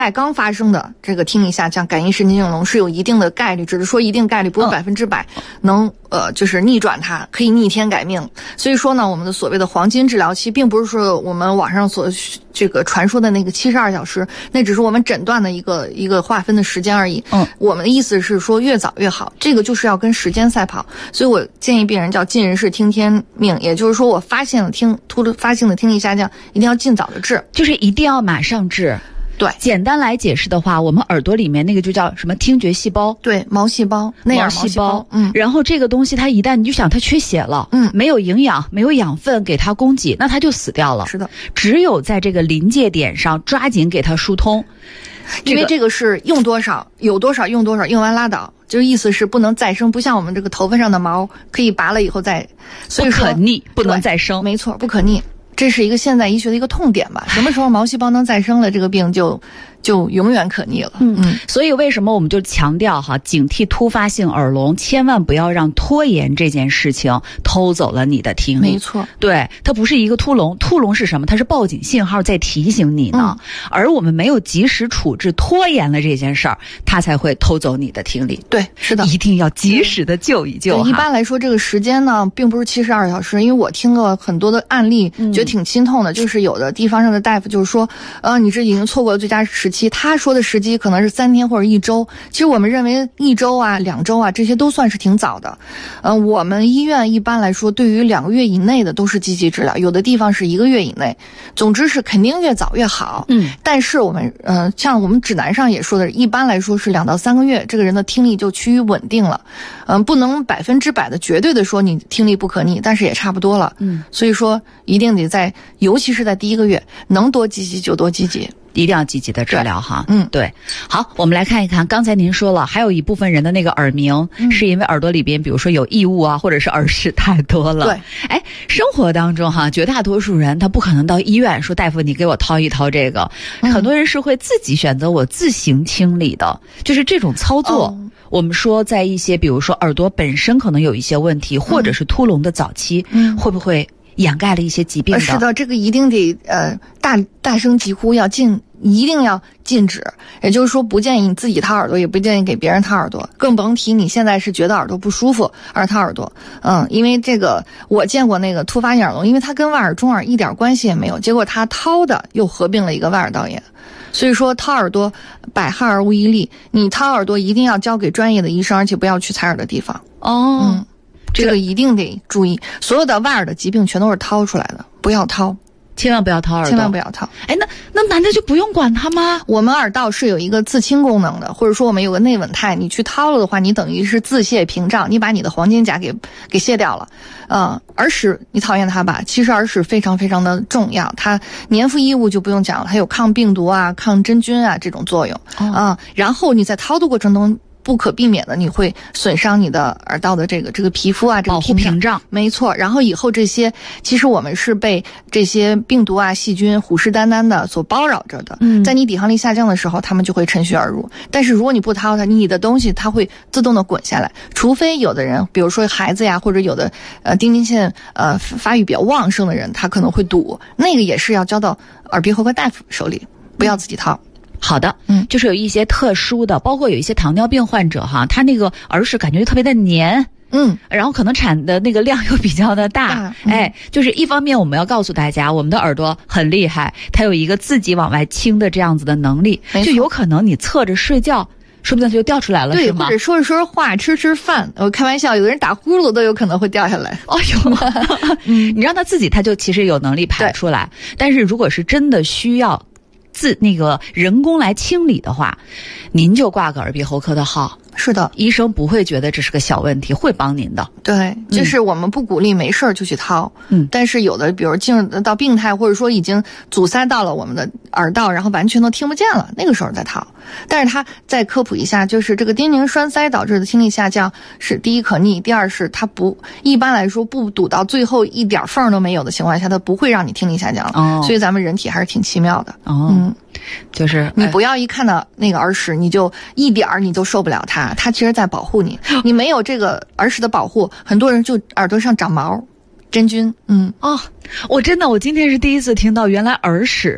刚发生的这个听力下降、感应神经应聋是有一定的概率，只是说一定概率，不是100%能就是逆转它，可以逆天改命。所以说呢，我们的所谓的黄金治疗期，并不是说我们网上所这个传说的那个72小时，那只是我们诊断的一个划分的时间而已。我们的意思是说越早越好，这个就是要跟时间赛跑。所以我建议病人叫尽人事听天命，也就是说我发现了突发性的听力下降，一定要尽早的治， 就是一定要马上治。对，简单来解释的话，我们耳朵里面那个就叫什么听觉细胞， 对，毛细胞、内耳毛细胞， 然后这个东西它一旦你就想它缺血了，没有营养，没有养分给它供给，那它就死掉了。 是的， 只有在这个临界点上抓紧给它疏通， 因为这个是用多少有多少用多少，用完拉倒，就是意思是不能再生，不像我们这个头发上的毛可以拔了以后再，所以不可逆，不能再生， 没错，不可逆。这是一个现代医学的一个痛点吧？什么时候毛细胞能再生了，这个病就永远可逆了。 所以为什么我们就强调哈，警惕突发性耳聋，千万不要让拖延这件事情偷走了你的听力。 没错， 对，它不是一个突聋是什么？它是报警信号在提醒你呢。而我们没有及时处置，拖延了这件事儿，它才会偷走你的听力。 对，是的， 一定要及时的救一救。 一般来说，这个时间呢，并不是72小时，因为我听过很多的案例，觉得挺心痛的。就是有的地方上的大夫就是说，你这已经错过了最佳时期。他说的时机可能是3天或者1周，其实我们认为1周啊、2周啊，这些都算是挺早的。我们医院一般来说，对于2个月以内的都是积极治疗，有的地方是1个月以内。总之是肯定越早越好。但是我们像我们指南上也说的，一般来说是2到3个月，这个人的听力就趋于稳定了。不能100%的绝对的说你听力不可逆，但是也差不多了。所以说一定得尤其是在第1个月，能多积极就多积极。 一定要积极的治疗哈。对。好，我们来看一看，刚才您说了，还有一部分人的那个耳鸣，是因为耳朵里边，比如说有异物啊，或者是耳屎太多了。对。生活当中哈，绝大多数人他不可能到医院说大夫你给我掏一掏这个，很多人是会自己选择我自行清理的，就是这种操作。我们说在一些比如说耳朵本身可能有一些问题，或者是突聋的早期，会不会掩盖了一些疾病的？ 是的，这个一定得大声疾呼，一定要禁止。也就是说，不建议你自己掏耳朵，也不建议给别人掏耳朵，更甭提你现在是觉得耳朵不舒服而掏耳朵。因为这个我见过那个突发性耳聋，因为它跟外耳中耳一点关系也没有，结果他掏的又合并了一个外耳道炎。所以说掏耳朵百害而无一利，你掏耳朵一定要交给专业的医生，而且不要去采耳的地方。这个一定得注意，所有的外耳的疾病全都是掏出来的，不要掏， 千万不要掏耳朵， 千万不要掏。 那难道就不用管它吗？ 我们耳道是有一个自清功能的，或者说我们有个内稳态，你去掏了的话，你等于是自卸屏障，你把你的黄金甲给卸掉了。耳屎你讨厌它吧，其实耳屎非常非常的重要，它年复一物就不用讲了，它有抗病毒啊、抗真菌啊这种作用。然后你在掏的过程中，不可避免的你会损伤你的耳道的这个皮肤啊，这个保护屏障。 没错。然后以后这些其实我们是被这些病毒啊、细菌虎视眈眈的所包绕着的。在你抵抗力下降的时候，它们就会趁虚而入。但是如果你不掏它，你的东西它会自动的滚下来。除非有的人，比如说孩子呀，或者有的丁金线发育比较旺盛的人，他可能会堵，那个也是要交到耳鼻喉科大夫手里，不要自己掏。 好的，就是有一些特殊的，包括有一些糖尿病患者哈，他那个耳屎感觉特别的黏，然后可能产的那个量又比较的大，就是一方面我们要告诉大家，我们的耳朵很厉害，它有一个自己往外清的这样子的能力，就有可能你侧着睡觉，说不定它就掉出来了， 对， 是吗？ 或者说着说着话，吃饭，我开玩笑，有的人打呼噜都有可能会掉下来。 你让他自己，他就其实有能力排出来，但是如果是真的需要那个人工来清理的话，您就挂个耳鼻喉科的号。 是的， 医生不会觉得这是个小问题，会帮您的。 对，就是我们不鼓励没事就去掏。但是有的比如进入到病态，或者说已经阻塞到了我们的耳道，然后完全都听不见了，那个时候再掏。但是它再科普一下，就是这个丁宁栓塞导致的听力下降是第一可逆，第二是它一般来说不堵到最后一点缝都没有的情况下，它不会让你听力下降了。所以咱们人体还是挺奇妙的。 就是你不要一看到那个耳屎你就一点你就受不了它其实在保护你。你没有这个耳屎的保护，很多人就耳朵上长毛真菌。我今天是第一次听到原来耳屎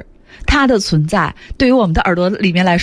它的存在对于我们的耳朵里面来说